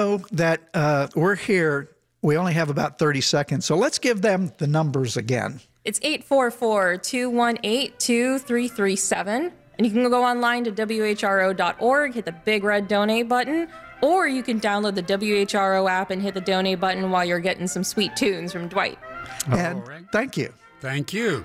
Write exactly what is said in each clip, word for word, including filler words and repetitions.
know that uh, we're here. We only have about thirty seconds, so let's give them the numbers again. It's eight four four, two one eight, two three three seven. And you can go online to W H R O dot org, hit the big red donate button, or you can download the W H R O app and hit the donate button while you're getting some sweet tunes from Dwight. And All right. thank you. Thank you.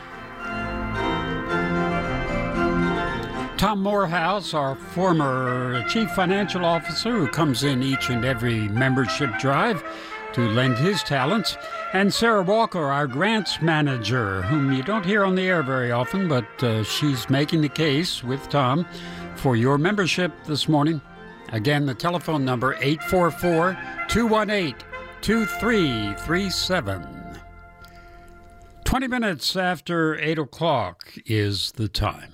Tom Morehouse, our former chief financial officer, who comes in each and every membership drive to lend his talents, and Sarah Walker, our grants manager, whom you don't hear on the air very often, but uh, she's making the case with Tom for your membership this morning. Again, the telephone number, eight four four, two one eight, two three three seven. twenty minutes after eight o'clock is the time.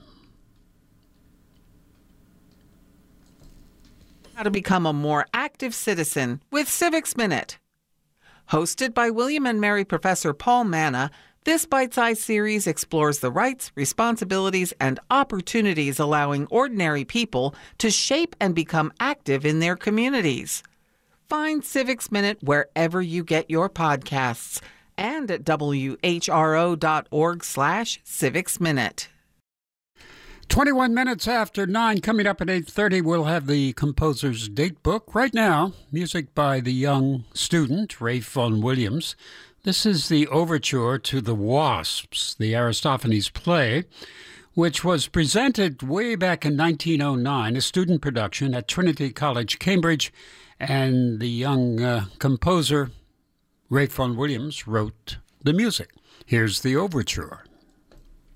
How to become a more active citizen with Civics Minute. Hosted by William and Mary Professor Paul Manna, this bite-sized series explores the rights, responsibilities, and opportunities allowing ordinary people to shape and become active in their communities. Find Civics Minute wherever you get your podcasts and at W H R O dot org slash Civics Minute. twenty-one minutes after nine, coming up at eight thirty, we'll have the composer's date book. Right now, music by the young student, Ralph Vaughan Williams. This is the overture to The Wasps, the Aristophanes play, which was presented way back in nineteen oh nine, a student production at Trinity College, Cambridge, and the young uh, composer, Ralph Vaughan Williams, wrote the music. Here's the overture.